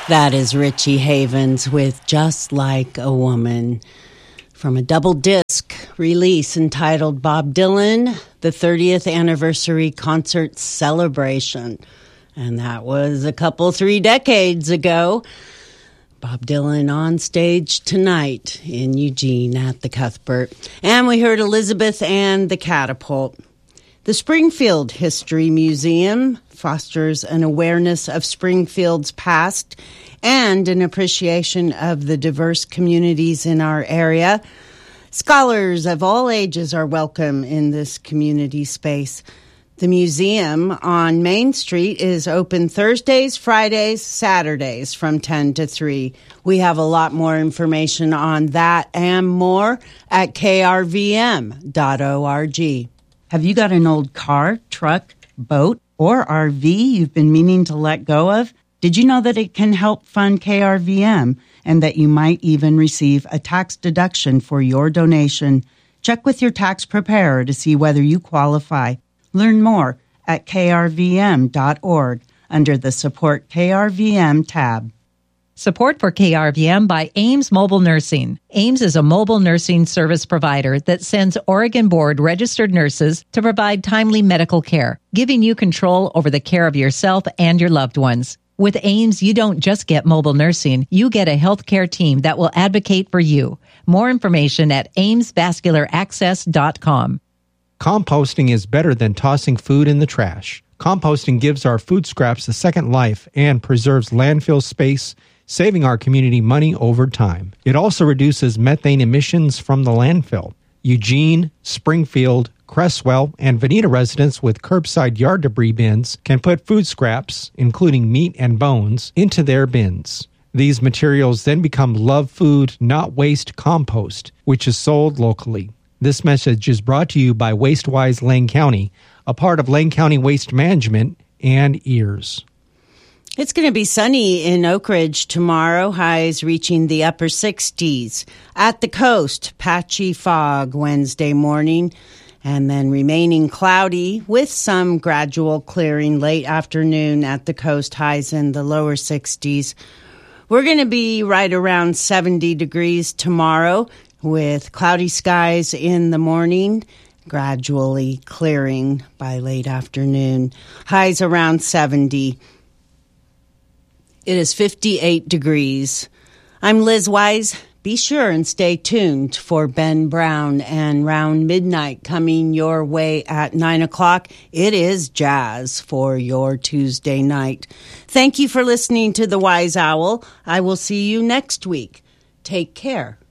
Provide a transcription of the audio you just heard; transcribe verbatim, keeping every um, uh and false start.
That is Richie Havens with Just Like a Woman from a double disc release entitled Bob Dylan, the thirtieth Anniversary Concert Celebration. And that was a couple, three decades ago. Bob Dylan on stage tonight in Eugene at the Cuthbert. And we heard Elizabeth and the Catapult. The Springfield History Museum fosters an awareness of Springfield's past and an appreciation of the diverse communities in our area. Scholars of all ages are welcome in this community space. The museum on Main Street is open Thursdays, Fridays, Saturdays from ten to three. We have a lot more information on that and more at k r v m dot org. Have you got an old car, truck, boat, or R V you've been meaning to let go of? Did you know that it can help fund K R V M and that you might even receive a tax deduction for your donation? Check with your tax preparer to see whether you qualify. Learn more at k r v m dot org under the Support K R V M tab. Support for K R V M by Ames Mobile Nursing. Ames is a mobile nursing service provider that sends Oregon Board registered nurses to provide timely medical care, giving you control over the care of yourself and your loved ones. With Ames, you don't just get mobile nursing, you get a healthcare team that will advocate for you. More information at ames vascular access dot com. Composting is better than tossing food in the trash. Composting gives our food scraps a second life and preserves landfill space, saving our community money over time. It also reduces methane emissions from the landfill. Eugene, Springfield, Cresswell, and Veneta residents with curbside yard debris bins can put food scraps, including meat and bones, into their bins. These materials then become Love Food, Not Waste compost, which is sold locally. This message is brought to you by WasteWise Lane County, a part of Lane County Waste Management and E A R S. It's going to be sunny in Oak Ridge tomorrow, highs reaching the upper sixties. At the coast, patchy fog Wednesday morning, and then remaining cloudy with some gradual clearing late afternoon at the coast, highs in the lower sixties. We're going to be right around seventy degrees tomorrow with cloudy skies in the morning, gradually clearing by late afternoon. Highs around seventy. It is fifty-eight degrees. I'm Liz Wise. Be sure and stay tuned for Ben Brown and Round Midnight coming your way at nine o'clock. It is jazz for your Tuesday night. Thank you for listening to The Wise Owl. I will see you next week. Take care.